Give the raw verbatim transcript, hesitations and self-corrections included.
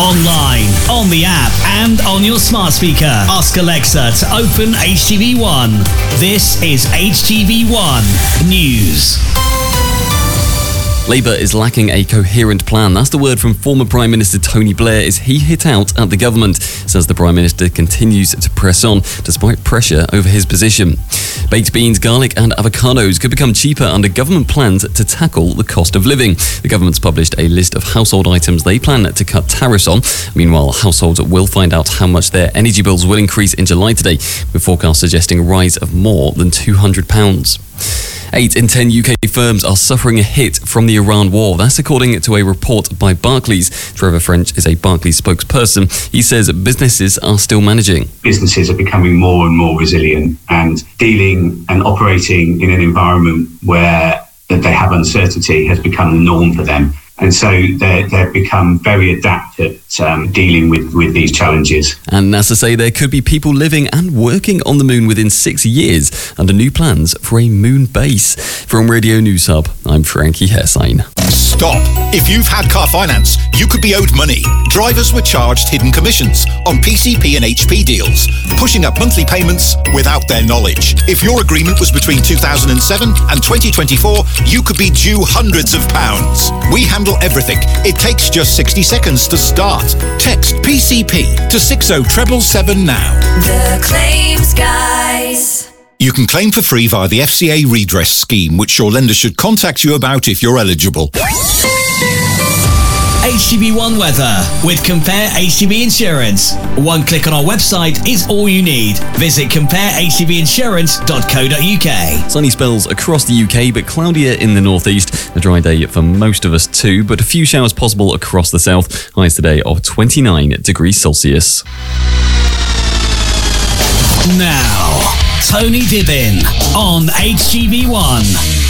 Online, on the app, and on your smart speaker. Ask Alexa to open H T V one. This is H T V one News. Labour is lacking a coherent plan. That's the word from former Prime Minister Tony Blair as he hit out at the government, says the Prime Minister continues to press on despite pressure over his position. Baked beans, garlic and avocados could become cheaper under government plans to tackle the cost of living. The government's published a list of household items they plan to cut tariffs on. Meanwhile, households will find out how much their energy bills will increase in July today, with forecasts suggesting a rise of more than two hundred pounds. Eight in ten U K firms are suffering a hit from the Iran war. That's according to a report by Barclays. Trevor French is a Barclays spokesperson. He says businesses are still managing. Businesses are becoming more and more resilient and dealing and operating in an environment where they have uncertainty has become the norm for them. And so they've become very adept at um, dealing with, with these challenges. And NASA say there could be people living and working on the moon within six years under new plans for a moon base. From Radio News Hub, I'm Frankie Hessine. Stop. If you've had car finance, you could be owed money. Drivers were charged hidden commissions on P C P and H P deals, pushing up monthly payments without their knowledge. If your agreement was between two thousand seven and twenty twenty-four, you could be due hundreds of pounds. We handle everything. It takes just sixty seconds to start. Text P C P to six oh seven seven now. The Claims Guys. You can claim for free via the F C A redress scheme, which your lender should contact you about if you're eligible. H T V one weather with Compare H T V Insurance. One click on our website is all you need. Visit compare h t v insurance dot co dot u k. Sunny spells across the U K, but cloudier in the northeast. A dry day for most of us too, but a few showers possible across the south. Highs today of twenty-nine degrees Celsius. Now, Tony Dibbin on H T V one.